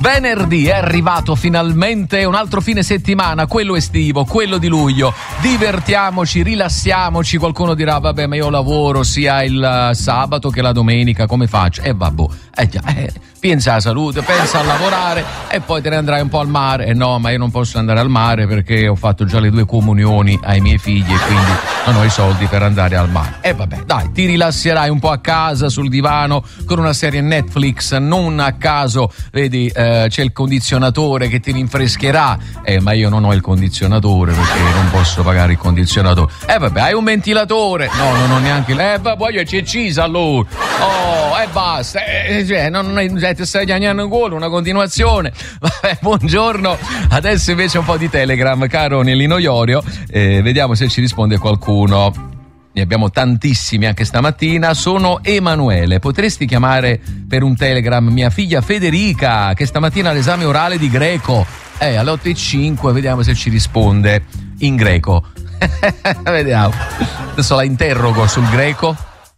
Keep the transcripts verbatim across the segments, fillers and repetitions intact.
Venerdì è arrivato finalmente un altro fine settimana, quello estivo, quello di luglio. Divertiamoci, rilassiamoci. Qualcuno dirà vabbè, ma io lavoro sia il sabato che la domenica, come faccio? E eh, vabbè, eh, eh, pensa alla salute, pensa a lavorare e poi te ne andrai un po' al mare. E eh, no, ma io non posso andare al mare perché ho fatto già le due comunioni ai miei figli e quindi non ho i soldi per andare al mare. E eh, vabbè, dai, ti rilasserai un po' a casa sul divano con una serie Netflix, non a caso, vedi, eh, c'è il condizionatore che ti rinfrescherà. Eh, ma io non ho il condizionatore perché non posso pagare il condizionatore. E eh, vabbè, hai un ventilatore? No, non ho neanche. Eh, voglio c'è cisa allora. Oh, e eh, basta. Eh, cioè, non, non cioè, ti stai chiamando ancora una continuazione. Vabbè, buongiorno. Adesso invece un po' di Telegram, caro Nellino Iorio. Eh, vediamo se ci risponde qualcuno. Ne abbiamo tantissimi anche stamattina. Sono Emanuele, potresti chiamare per un Telegram mia figlia Federica che stamattina ha l'esame orale di greco, eh alle otto e cinque, vediamo se ci risponde in greco. Vediamo, adesso la interrogo sul greco.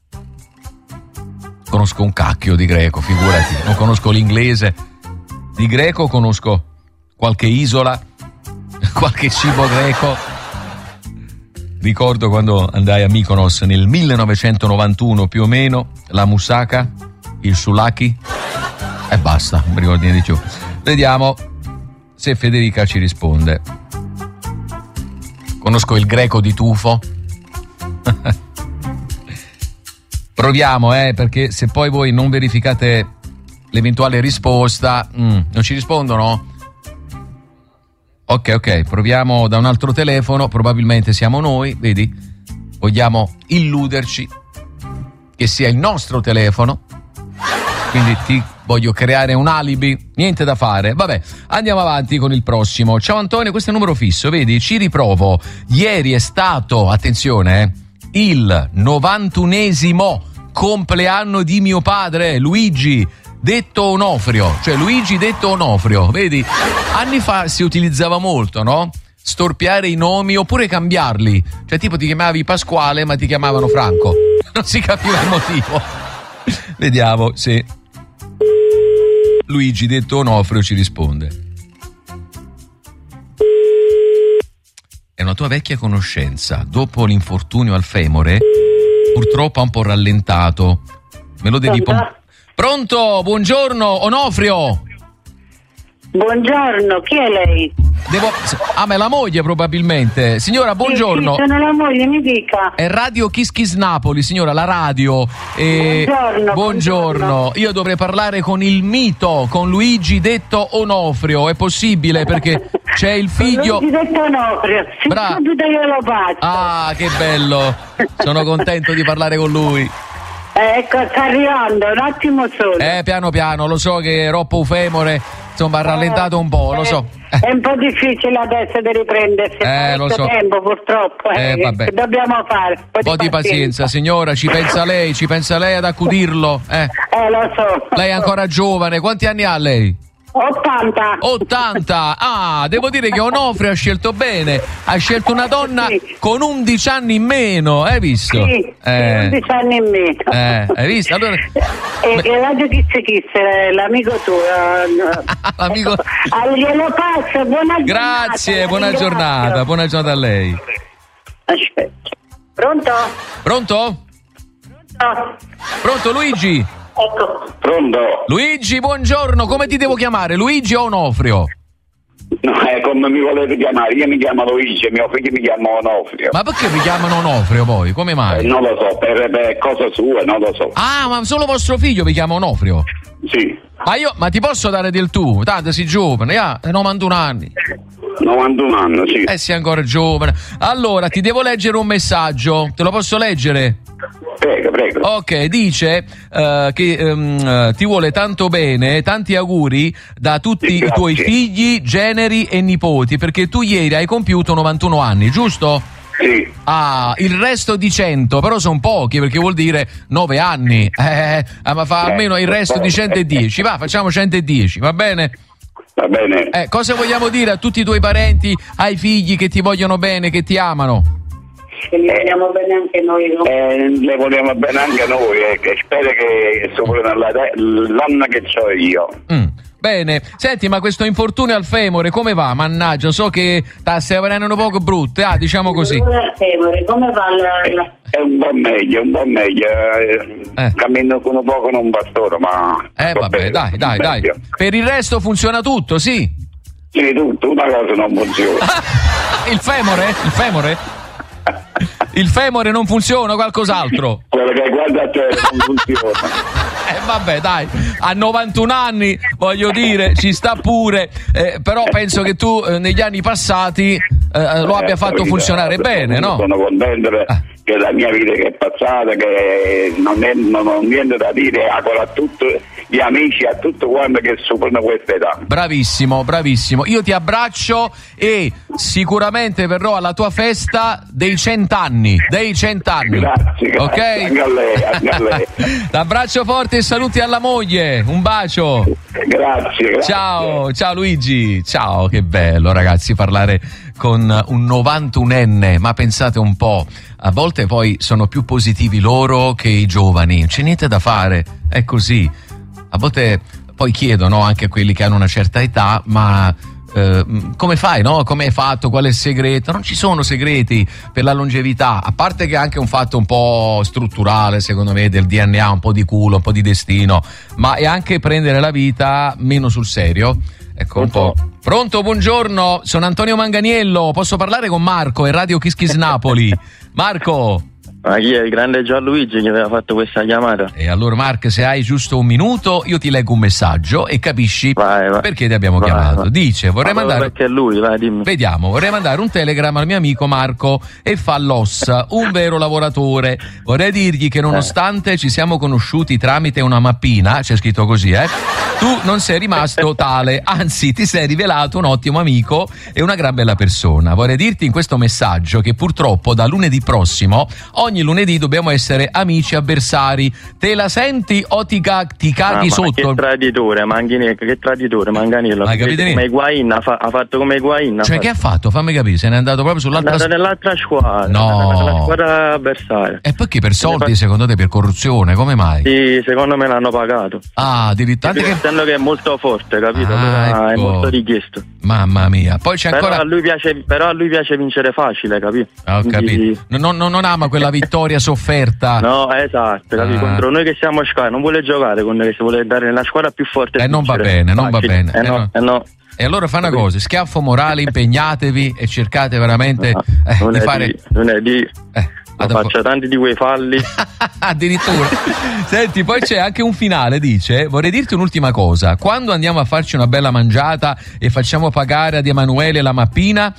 Conosco un cacchio di greco, figurati, non conosco l'inglese. Di greco conosco qualche isola, qualche cibo greco. Ricordo quando andai a Mykonos nel millenovecentonovantuno più o meno, la moussaka, il souvlaki e basta, non mi ricordo niente di più. Vediamo se Federica ci risponde. Conosco il greco di tufo. Proviamo, eh, perché se poi voi non verificate l'eventuale risposta, mm, non ci rispondono? Ok, ok, proviamo da un altro telefono, probabilmente siamo noi, vedi? Vogliamo illuderci che sia il nostro telefono, quindi ti voglio creare un alibi, niente da fare. Vabbè, andiamo avanti con il prossimo. Ciao Antonio, questo è il numero fisso, vedi? Ci riprovo. Ieri è stato, attenzione, eh, il novantunesimo compleanno di mio padre, Luigi, detto Onofrio, cioè Luigi detto Onofrio, vedi? Anni fa si utilizzava molto, no? Storpiare i nomi oppure cambiarli, cioè tipo ti chiamavi Pasquale ma ti chiamavano Franco, non si capiva il motivo. Vediamo se Luigi detto Onofrio ci risponde. È una tua vecchia conoscenza, dopo l'infortunio al femore purtroppo ha un po' rallentato, me lo devi pompare. Pronto, buongiorno, Onofrio. Buongiorno, chi è lei? Devo... Ah, ma è la moglie probabilmente. Signora, buongiorno. Sì, sì, sono la moglie, mi dica. È Radio Kiss Kiss Napoli, signora, la radio. E... Buongiorno, buongiorno. Buongiorno. Io dovrei parlare con il mito, con Luigi detto Onofrio. È possibile perché c'è il figlio. Luigi detto Onofrio. Se Bra... subito io lo faccio. Ah, che bello. Sono contento di parlare con lui. Ecco, sta arrivando, un attimo solo. Eh, piano piano, lo so che roppo femore, insomma, ha rallentato un po', lo so. Eh, è un po' difficile adesso di riprendersi, eh, non lo so. tempo purtroppo, eh, eh, vabbè. Che dobbiamo fare? Un po' di, po di pazienza. pazienza, signora, ci pensa lei, ci pensa lei ad accudirlo. Eh, eh lo so. Lei è ancora giovane, quanti anni ha lei? ottanta. ottanta. Ah, devo dire che Onofrio ha scelto bene. Ha scelto una donna sì. con undici anni in meno, hai visto? Sì, eh. undici anni in meno. Eh, hai visto? Allora... E che Radio Kiss Kiss, l'amico tuo. L'amico... Ecco, glielo passo, buona giornata. Grazie, buona giornata, buona giornata a lei. Aspetta. Pronto? Pronto? Pronto? Pronto, Luigi? Ecco. Pronto? Luigi, buongiorno, come ti devo chiamare? Luigi o Onofrio? No, è come mi volete chiamare, io mi chiamo Luigi, mio figlio mi chiama Onofrio. Ma perché mi chiamano Onofrio poi? Come mai? Eh, non lo so, per, per cose sue, non lo so. Ah, ma solo vostro figlio mi chiama Onofrio? Sì. Ma io, ma ti posso dare del tu? Tanto sei giovane, ah, hai novantuno anni. novantuno anni, sì. Eh, sei ancora giovane. Allora, ti devo leggere un messaggio, te lo posso leggere? Prego, prego. Ok, dice uh, che um, ti vuole tanto bene, tanti auguri da tutti sì, i tuoi figli, generi e nipoti, perché tu ieri hai compiuto novantuno anni, giusto? Sì. Ah, il resto di cento, però sono pochi, perché vuol dire nove anni. Eh, ma fa almeno il resto di centodieci. Va, facciamo centodieci, va bene? Va bene. Eh, cosa vogliamo dire a tutti i tuoi parenti, ai figli che ti vogliono bene, che ti amano? Che li vogliamo bene anche noi, no? Eh, le vogliamo bene anche noi, eh, che spero che superino l'anno che ho io. Mm. Bene, senti, ma questo infortunio al femore come va? Mannaggia, so che ta stai venendo un poco brutte, ah, diciamo così. Al femore, come va la... la... È un po' meglio, un po' meglio. Eh. Cammino con un poco con un bastone, ma... Eh, vabbè, bene, dai, dai, dai. Per il resto funziona tutto, sì? Sì, tutto, una cosa non funziona. Il femore? Il femore? Il femore non funziona, qualcos'altro? Quello che guarda a te non funziona. Eh vabbè, dai, a novantuno anni, voglio dire, ci sta pure, eh, però penso che tu eh, negli anni passati eh, lo abbia fatto funzionare bene, no? Sono contento ah. che la mia vita che è passata, che non, è, non ho niente da dire a tutti gli amici, a tutto quanto che superano questa età. Bravissimo, bravissimo. Io ti abbraccio e sicuramente verrò alla tua festa dei cent'anni, dei cent'anni. Grazie, grazie. Ok? Anche a lei, anche a lei. L'abbraccio forte e saluti alla moglie. Un bacio. Grazie, grazie. Ciao, ciao Luigi. Ciao, che bello ragazzi parlare con un novantunenne, ma pensate un po', a volte poi sono più positivi loro che i giovani, c'è niente da fare, è così. A volte poi chiedono anche a quelli che hanno una certa età, ma eh, come fai, no? Come hai fatto? Qual è il segreto? Non ci sono segreti per la longevità, a parte che è anche un fatto un po' strutturale, secondo me, del D N A, un po' di culo, un po' di destino, ma è anche prendere la vita meno sul serio. Ecco un po'. Pronto, buongiorno, sono Antonio Manganiello, posso parlare con Marco e Radio Kiss Kiss Napoli? Marco! Ma chi è? Il grande Gianluigi che aveva fatto questa chiamata? E allora Marco, se hai giusto un minuto io ti leggo un messaggio e capisci vai, vai. perché ti abbiamo vai, chiamato. Vai. Dice, vorrei ma mandare... Perché è lui, vai, dimmi. Vediamo, vorrei mandare un telegram al mio amico Marco e fa l'ossa, un vero lavoratore. Vorrei dirgli che nonostante eh. ci siamo conosciuti tramite una mappina, c'è scritto così, eh, tu non sei rimasto tale, anzi ti sei rivelato un ottimo amico e una gran bella persona. Vorrei dirti in questo messaggio che purtroppo da lunedì prossimo, ogni lunedì dobbiamo essere amici avversari. Te la senti o ti, ca- ti caghi ah, sotto? Che traditore, Manganiello, che traditore, Manganiello. Hai capito? Come Higuain, ha, fa- ha fatto come Higuain. Cioè, che ha fatto? Fammi capire, se n'è andato proprio sull'altra squadra. È andato nell'altra squadra. No. Nella squadra avversaria. E perché per soldi, secondo te, per corruzione? Come mai? Sì, secondo me l'hanno pagato. Ah, addirittura. Che... Essendo che è molto forte, capito? Ah, ecco. È molto richiesto. Mamma mia. Poi c'è però ancora. A lui piace, però a lui piace vincere facile, capito? Ah, ho Quindi... capito. Non, non, non ama quella vittoria sofferta. No, esatto, capito? Ah. Contro noi che siamo a squadra, non vuole giocare con noi che si vuole dare nella squadra più forte. E eh, non va bene, non va bene. Eh, eh, no, eh no. E allora fa una cosa, schiaffo morale, impegnatevi e cercate veramente no, eh, lunedì, di fare. Lunedì. Eh. Faccio tanti di quei falli. Addirittura. Senti, poi c'è anche un finale, dice: vorrei dirti un'ultima cosa, quando andiamo a farci una bella mangiata e facciamo pagare ad Emanuele la mappina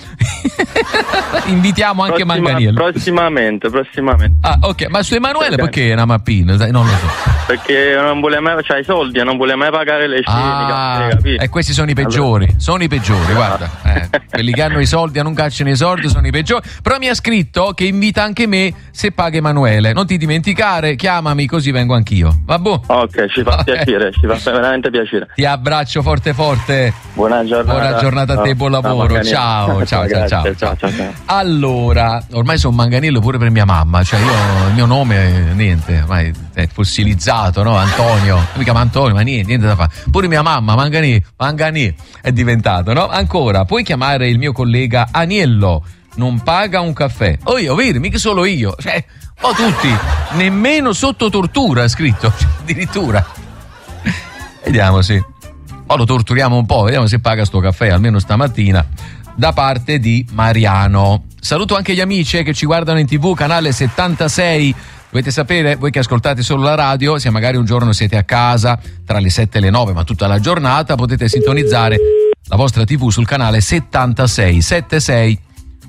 invitiamo anche Prossima, Manganiello. Prossimamente, prossimamente. Ah, ok, ma su Emanuele perché è una mappina? Non lo so. Perché non vuole mai, cioè i soldi, non vuole mai pagare le scene. Ah, e questi sono i peggiori, allora. sono i peggiori, guarda. Eh, quelli che hanno i soldi e non cacciano i soldi sono i peggiori. Però mi ha scritto che invita anche me se paga Emanuele. Non ti dimenticare, chiamami così vengo anch'io. Vabbè. Ok, ci fa okay. piacere, ci fa veramente piacere. Ti abbraccio forte forte. Buona giornata. Buona giornata a te, buon lavoro. No, ciao, ciao, ciao, ciao, ciao, ciao, ciao. Allora, ormai sono Manganiello pure per mia mamma, cioè io il mio nome niente, ormai è fossilizzato, no? Antonio, mi chiama Antonio, ma niente, niente da fare. Pure mia mamma, Mangani, Mangani è diventato, no? Ancora, puoi chiamare il mio collega Aniello, non paga un caffè. Oh io, vedi, mica solo io, cioè, o tutti, nemmeno sotto tortura ha scritto, cioè, addirittura. Vediamo sì. O lo torturiamo un po', vediamo se paga sto caffè, almeno stamattina, da parte di Mariano. Saluto anche gli amici che ci guardano in tv, canale settantasei. Dovete sapere, voi che ascoltate solo la radio, se magari un giorno siete a casa tra le sette e le nove, ma tutta la giornata, potete sintonizzare la vostra tv sul canale settantasei settantasei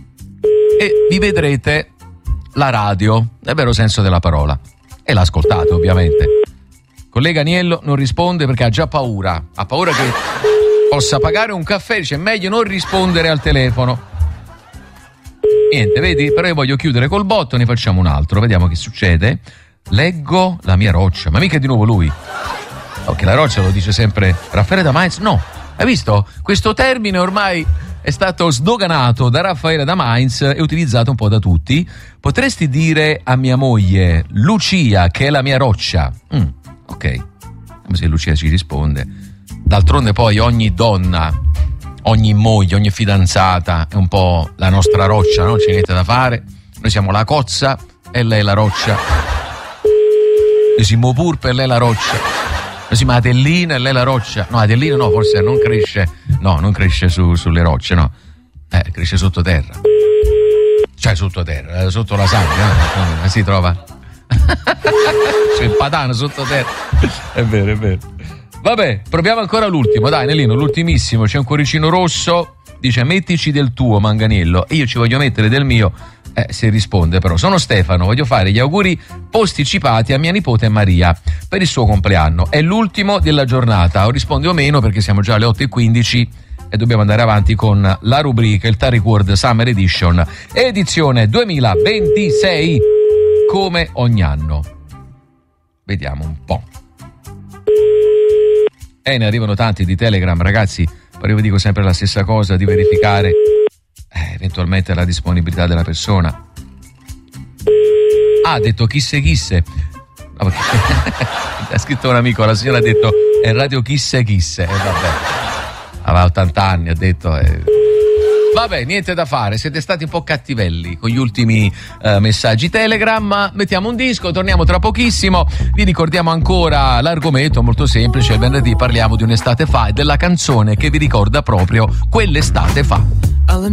e vi vedrete la radio nel vero senso della parola. E l'ascoltate, ovviamente. Collega Aniello non risponde perché ha già paura, ha paura che possa pagare un caffè, dice meglio non rispondere al telefono. Niente, vedi? Però io voglio chiudere col botto, ne facciamo un altro, vediamo che succede. Leggo la mia roccia, ma mica è di nuovo lui. Ok, la roccia lo dice sempre Raffaele da Mainz. No, hai visto? Questo termine ormai è stato sdoganato da Raffaele da Mainz e utilizzato un po' da tutti. Potresti dire a mia moglie Lucia che è la mia roccia? Mm, ok, come se Lucia ci risponde. D'altronde poi ogni donna, ogni moglie, ogni fidanzata è un po' la nostra roccia, no? C'è niente da fare. Noi siamo la cozza e lei la roccia. Noi siamo purpe e lei la roccia. Noi siamo la tellina e lei la roccia. No, la tellina no, forse non cresce. No, non cresce su, sulle rocce, no. Eh, cresce sottoterra. Cioè sottoterra, sotto la sabbia, no? Si trova. C'è il padano sottoterra. È vero, è vero. Vabbè, proviamo ancora l'ultimo, dai Nelino, l'ultimissimo. C'è un cuoricino rosso, dice mettici del tuo Manganiello e io ci voglio mettere del mio. Eh, se risponde però. Sono Stefano, voglio fare gli auguri posticipati a mia nipote Maria per il suo compleanno. È l'ultimo della giornata, o risponde o meno perché siamo già alle otto e quindici e dobbiamo andare avanti con la rubrica il Tariq World Summer Edition edizione duemilaventisei, come ogni anno. Vediamo un po'. E eh, ne arrivano tanti di Telegram, ragazzi, però io vi dico sempre la stessa cosa, di verificare eh, eventualmente la disponibilità della persona. Ah, ha detto chisse chisse. Oh, ha scritto un amico, la signora ha detto è radio chisse chisse. E eh, vabbè, aveva ottanta anni, ha detto. Eh. Vabbè, niente da fare, siete stati un po' cattivelli con gli ultimi eh, messaggi Telegram. Mettiamo un disco, torniamo tra pochissimo. Vi ricordiamo ancora l'argomento molto semplice. Il venerdì parliamo di un'estate fa e della canzone che vi ricorda proprio quell'estate fa.